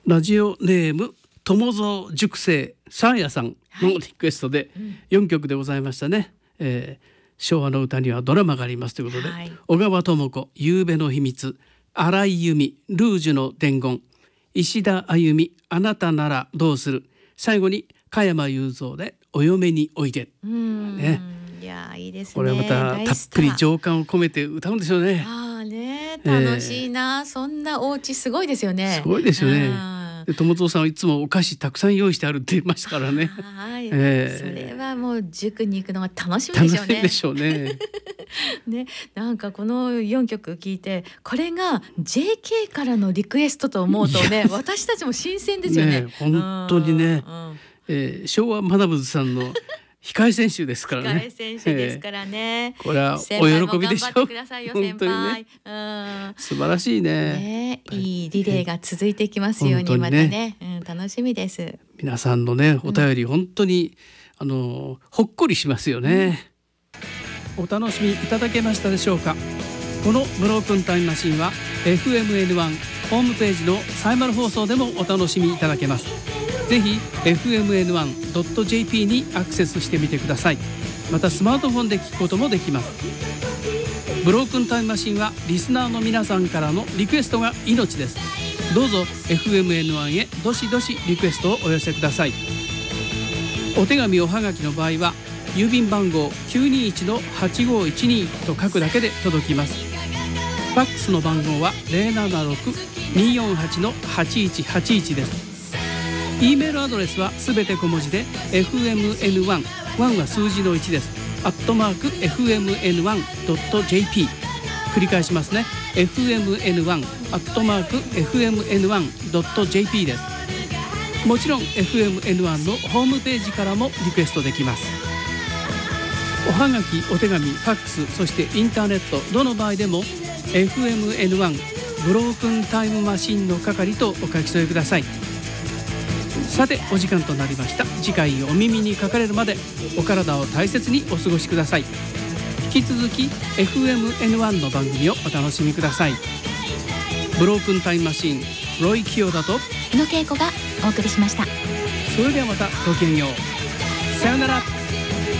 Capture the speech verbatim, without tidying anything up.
ラジオネーム友蔵塾生サーヤさんのリクエストでよんきょくでございましたね、えー、昭和の歌にはドラマがありますということで、はい、小川智子夕べの秘密、荒井由実ルージュの伝言、石田あゆみあなたならどうする、最後に加山雄三でお嫁においで、 うん、ね、いやいいですね。 これはまたたっぷり情感を込めて歌うんでしょうね。 あね、楽しいな、えー、そんなお家すごいですよね。 すごいですよね。で友蔵さんはいつもお菓子たくさん用意してあるって言いましたからね。 はい、 えー、それはもう塾に行くのが楽しみでしょうね。 楽しみでしょうね。 ね、なんかこのよんきょく聞いてこれが ジェーケー からのリクエストと思うとね、私たちも新鮮ですよね。 ね、本当にね、うん、えー、昭和マナブズさんの控え選手ですからね。 控え選手ですからね、 えー、これはお喜びでしょう。 頑張ってくださいよ先輩、ね、うん、 素晴らしい ね, ね、いいリレーが続いていきますように、またね、うん、楽しみです。 皆さんのねお便り、うん、本当にあのほっこりしますよね、うん、お楽しみいただけましたでしょうか。このブロークンタイムマシンは エフエムエヌワン ホームページのサイマル放送でもお楽しみいただけます。ぜひ エフエムエヌワンドットジェーピー にアクセスしてみてください。またスマートフォンで聞くこともできます。ブロークンタイムマシンはリスナーの皆さんからのリクエストが命です。どうぞ エフエムエヌワン へどしどしリクエストをお寄せください。お手紙おはがきの場合は郵便番号 きゅうにいちのはちごいちに と書くだけで届きます。ファックスの番号は ゼロななろく にーよんはち のはちいちはちいち です。E メールアドレスはすべて小文字で エフエムエヌワン、ワン は数字のいちです。アットマーク エフエムエヌワンドットジェーピー 繰り返しますね。 エフエムエヌワン アットマーク エフエムエヌワンドットジェーピー です。もちろん エフエムエヌワン のホームページからもリクエストできます。おはがき、お手紙、ファックス、そしてインターネット、どの場合でも エフエムエヌワン ブロークンタイムマシンの係とお書き添えください。さてお時間となりました。次回お耳にかかれるまでお体を大切にお過ごしください。引き続き エフエムエヌワン の番組をお楽しみください。ブロークンタイムマシン、ロイ清田と日野恵子がお送りしました。 それではまたごきげんよう。さよなら。